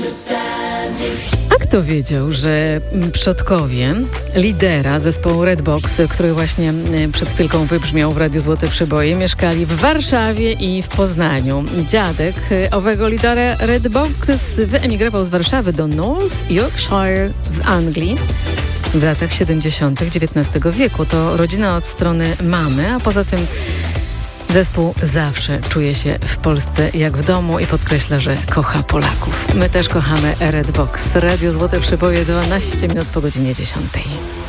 A kto wiedział, że przodkowie lidera zespołu Redbox, który właśnie przed chwilką wybrzmiał w Radiu Złote Przeboje, mieszkali w Warszawie i w Poznaniu. Dziadek owego lidera Redbox wyemigrował z Warszawy do North Yorkshire w Anglii w latach 70. XIX wieku. To rodzina od strony mamy, a poza tym zespół zawsze czuje się w Polsce jak w domu i podkreśla, że kocha Polaków. My też kochamy Redbox. Radio Złote Przeboje, 12 minut po godzinie 10.